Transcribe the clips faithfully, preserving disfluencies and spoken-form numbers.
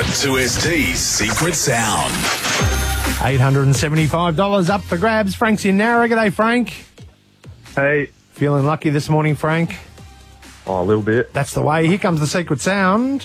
two S T's secret sound. eight hundred seventy-five dollars up for grabs. Frank's in Narra. G'day, Frank. Hey. Feeling lucky this morning, Frank? Oh, a little bit. That's the way. Here comes the secret sound.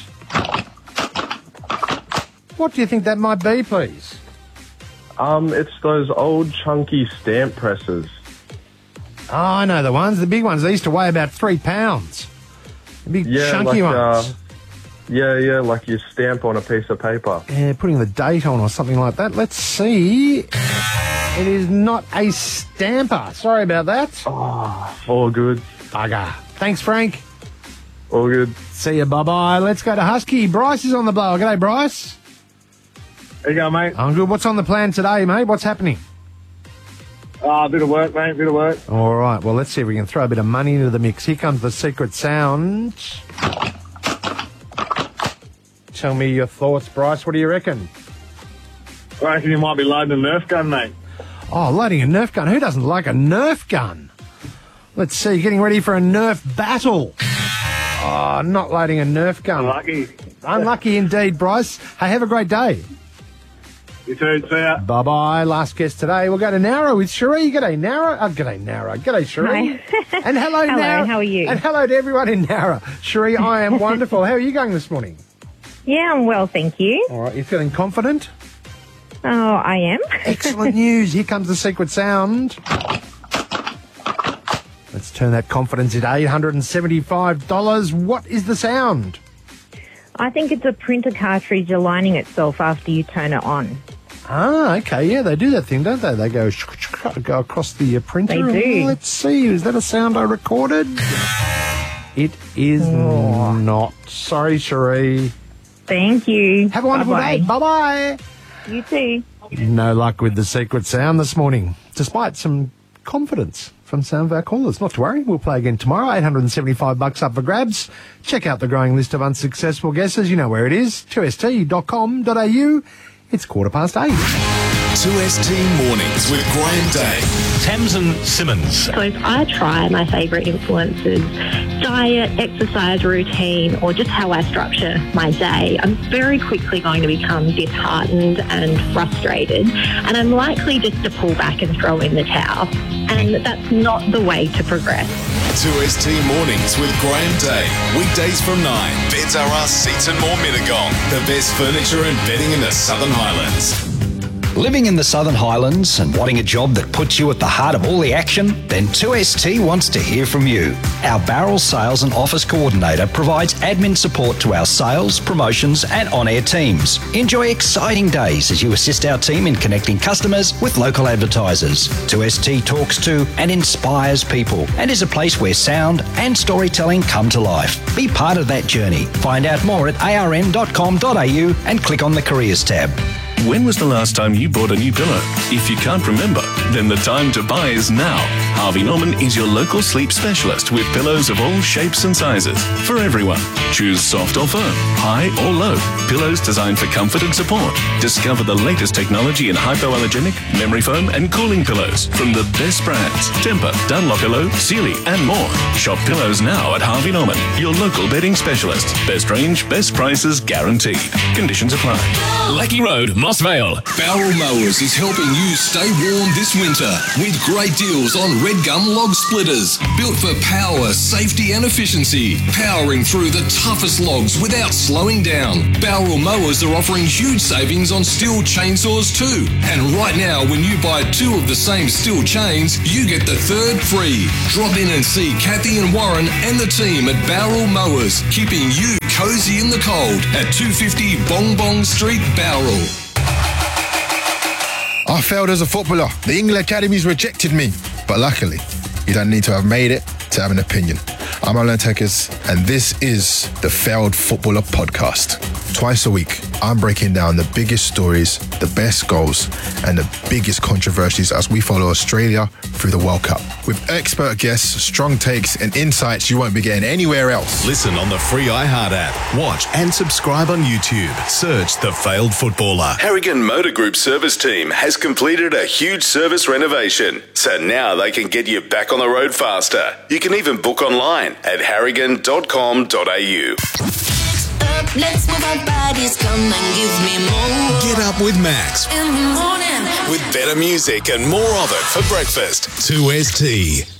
What do you think that might be, please? Um, it's those old chunky stamp presses. Oh, I know the ones. The big ones. They used to weigh about three pounds. The big Yeah, chunky like, ones. Uh, yeah, yeah, like you stamp on a piece of paper. Yeah, putting the date on or something like that. Let's see. It is not a stamper. Sorry about that. Oh, all good. Bugger. Thanks, Frank. All good. See you. Bye-bye. Let's go to Husky. Bryce is on the blower. G'day, Bryce. There you go, mate. I'm good. What's on the plan today, mate? What's happening? Ah, a bit of work, mate, a bit of work. All right. Well, let's see if we can throw a bit of money into the mix. Here comes the secret sound. Tell me your thoughts, Bryce. What do you reckon? I reckon you might be loading a Nerf gun, mate. Oh, loading a Nerf gun. Who doesn't like a Nerf gun? Let's see. Getting ready for a Nerf battle. Oh, not loading a Nerf gun. Unlucky. Unlucky indeed, Bryce. Hey, have a great day. You too, see ya. Bye-bye. Last guest today. We'll go to Narra with Cherie. G'day, Narra. Oh, g'day, Narra. G'day, Cherie. Hi. And hello, Hello, Narra. how are you? And hello to everyone in Narra. Cherie, I am wonderful. How are you going this morning? Yeah, I'm well, thank you. All right. You feeling confident? Oh, I am. Excellent news. Here comes the secret sound. Let's turn that confidence into eight hundred seventy-five dollars. What is the sound? I think it's a printer cartridge aligning itself after you turn it on. Ah, okay. Yeah, they do that thing, don't they? They go go across the uh, printer. They do. Let's see. Is that a sound I recorded? It is Oh. not. Sorry, Cherie. Thank you. Have a wonderful Bye-bye. day. Bye-bye. You too. No luck with the secret sound this morning, despite some confidence from some of our callers. Not to worry, we'll play again tomorrow. eight hundred seventy-five bucks up for grabs. Check out the growing list of unsuccessful guesses. You know where it is, two s t dot com dot a u. It's quarter past eight. two S T Mornings with Graham Day. Tamsin Simmons. So if I try my favourite influences, diet, exercise routine, or just how I structure my day, I'm very quickly going to become disheartened and frustrated, and I'm likely just to pull back and throw in the towel. And that's not the way to progress. two S T Mornings with Graham Day. Weekdays from nine. Beds R Us, Seats and More Mittagong. The best furniture and bedding in the Southern Highlands. Living in the Southern Highlands and wanting a job that puts you at the heart of all the action? Then two S T wants to hear from you. Our Barrel Sales and Office Coordinator provides admin support to our sales, promotions and on-air teams. Enjoy exciting days as you assist our team in connecting customers with local advertisers. two S T talks to and inspires people and is a place where sound and storytelling come to life. Be part of that journey. Find out more at a r n dot com dot a u and click on the Careers tab. When was the last time you bought a new pillow? If you can't remember, then the time to buy is now. Harvey Norman is your local sleep specialist with pillows of all shapes and sizes for everyone. Choose soft or firm, high or low. Pillows designed for comfort and support. Discover the latest technology in hypoallergenic, memory foam and cooling pillows from the best brands. Tempur, Dunlopillow, Sealy and more. Shop pillows now at Harvey Norman, your local bedding specialist. Best range, best prices guaranteed. Conditions apply. Lecky Road, Moss Vale. Barrel Mowers is helping you stay warm this winter with great deals on red gum log splitters. Built for power, safety and efficiency. Powering through the toughest logs without slowing down. Barrel Mowers are offering huge savings on steel chainsaws too. And right now, when you buy two of the same steel chains, you get the third free. Drop in and see Kathy and Warren and the team at Barrel Mowers, keeping you cozy in the cold at two fifty Bong Bong Street, Barrel. I failed as a footballer. The England Academies rejected me. But luckily, you don't need to have made it to have an opinion. I'm Alan Tekers, and this is the Failed Footballer Podcast. Twice a week, I'm breaking down the biggest stories, the best goals, and the biggest controversies as we follow Australia through the World Cup. With expert guests, strong takes, and insights you won't be getting anywhere else. Listen on the free iHeart app. Watch and subscribe on YouTube. Search The Failed Footballer. Harrigan Motor Group service team has completed a huge service renovation, so now they can get you back on the road faster. You can even book online at harrigan dot com dot a u. up, let's move our bodies, come and give me more. Get up with Max. In the morning. With better music and more of it for breakfast. two S T.